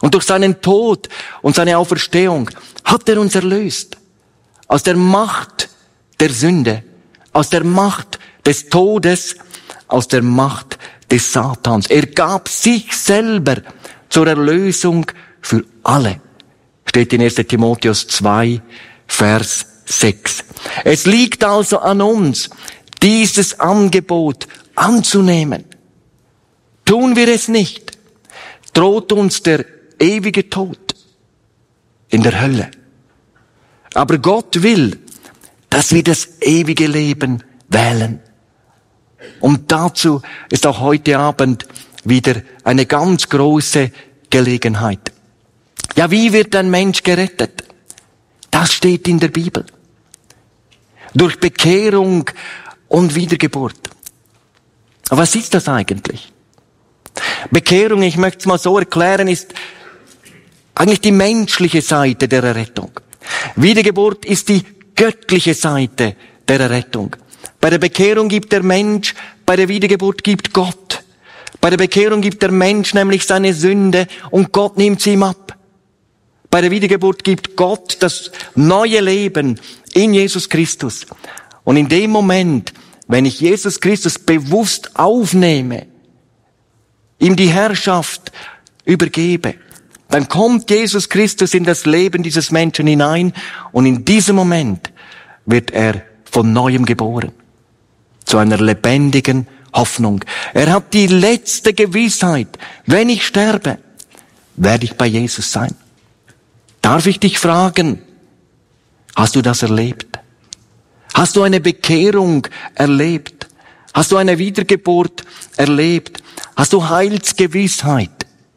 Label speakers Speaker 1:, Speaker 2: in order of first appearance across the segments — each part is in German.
Speaker 1: Und durch seinen Tod und seine Auferstehung hat er uns erlöst. Aus der Macht der Sünde, aus der Macht des Todes, aus der Macht des Satans. Er gab sich selber zur Erlösung für alle. Steht in 1. Timotheus 2, Vers 6. Es liegt also an uns, dieses Angebot anzunehmen. Tun wir es nicht, droht uns der ewige Tod in der Hölle. Aber Gott will, dass wir das ewige Leben wählen. Und dazu ist auch heute Abend wieder eine ganz große Gelegenheit. Ja, wie wird ein Mensch gerettet? Das steht in der Bibel. Durch Bekehrung und Wiedergeburt. Aber was ist das eigentlich? Bekehrung, ich möchte es mal so erklären, ist eigentlich die menschliche Seite der Errettung. Wiedergeburt ist die göttliche Seite der Errettung. Bei der Bekehrung gibt der Mensch, bei der Wiedergeburt gibt Gott. Bei der Bekehrung gibt der Mensch nämlich seine Sünde und Gott nimmt sie ihm ab. Bei der Wiedergeburt gibt Gott das neue Leben in Jesus Christus. Und in dem Moment, wenn ich Jesus Christus bewusst aufnehme, ihm die Herrschaft übergebe, dann kommt Jesus Christus in das Leben dieses Menschen hinein und in diesem Moment wird er von Neuem geboren. Zu einer lebendigen Hoffnung. Er hat die letzte Gewissheit. Wenn ich sterbe, werde ich bei Jesus sein. Darf ich dich fragen, hast du das erlebt? Hast du eine Bekehrung erlebt? Hast du eine Wiedergeburt erlebt? Hast du Heilsgewissheit?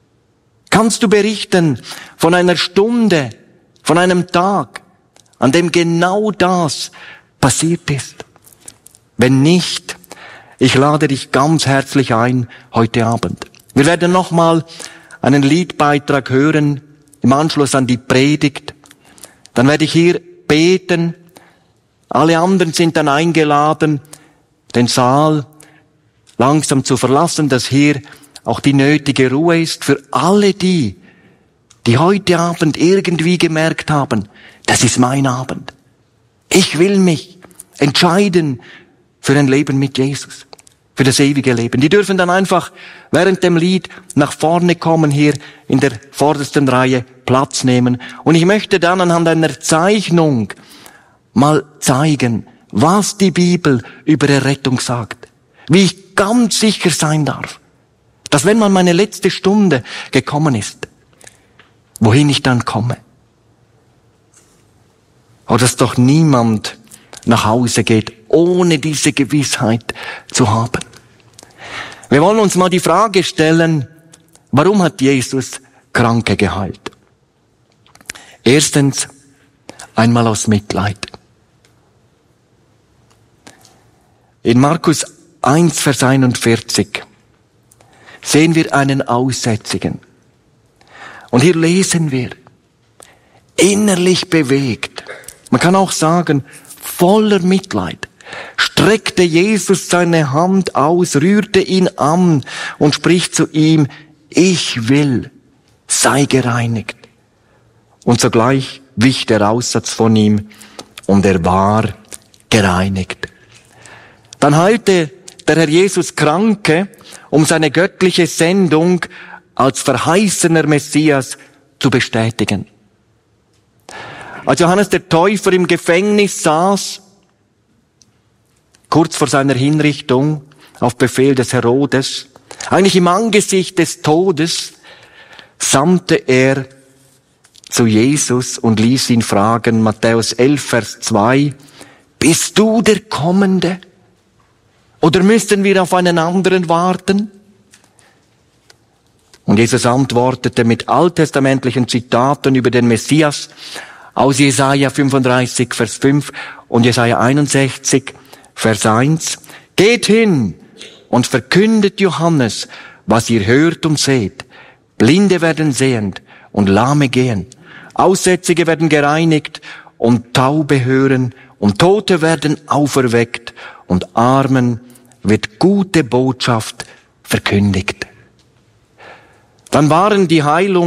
Speaker 1: Kannst du berichten von einer Stunde, von einem Tag, an dem genau das passiert ist? Wenn nicht, ich lade dich ganz herzlich ein heute Abend. Wir werden nochmal einen Liedbeitrag hören im Anschluss an die Predigt. Dann werde ich hier beten. Alle anderen sind dann eingeladen, den Saal langsam zu verlassen, dass hier auch die nötige Ruhe ist für alle die heute Abend irgendwie gemerkt haben, das ist mein Abend. Ich will mich entscheiden für ein Leben mit Jesus, für das ewige Leben. Die dürfen dann einfach während dem Lied nach vorne kommen, hier in der vordersten Reihe Platz nehmen. Und ich möchte dann anhand einer Zeichnung mal zeigen, was die Bibel über Errettung sagt. Wie ich ganz sicher sein darf, dass wenn mal meine letzte Stunde gekommen ist, wohin ich dann komme. Aber dass doch niemand nach Hause geht, ohne diese Gewissheit zu haben. Wir wollen uns mal die Frage stellen, warum hat Jesus Kranke geheilt? Erstens, einmal aus Mitleid. In Markus 1, Vers 41 sehen wir einen Aussätzigen. Und hier lesen wir, innerlich bewegt, man kann auch sagen, voller Mitleid, streckte Jesus seine Hand aus, rührte ihn an und spricht zu ihm, ich will, sei gereinigt. Und sogleich wich der Aussatz von ihm und er war gereinigt. Dann heilte der Herr Jesus Kranke, um seine göttliche Sendung als verheißener Messias zu bestätigen. Als Johannes der Täufer im Gefängnis saß, kurz vor seiner Hinrichtung, auf Befehl des Herodes, eigentlich im Angesicht des Todes, sandte er zu Jesus und ließ ihn fragen, Matthäus 11, Vers 2, bist du der Kommende? Oder müssten wir auf einen anderen warten? Und Jesus antwortete mit alttestamentlichen Zitaten über den Messias aus Jesaja 35, Vers 5 und Jesaja 61, Vers 1. Geht hin und verkündet Johannes, was ihr hört und seht. Blinde werden sehend und Lahme gehen. Aussätzige werden gereinigt und Taube hören und Tote werden auferweckt und Armen wird gute Botschaft verkündigt. Dann waren die Heilungen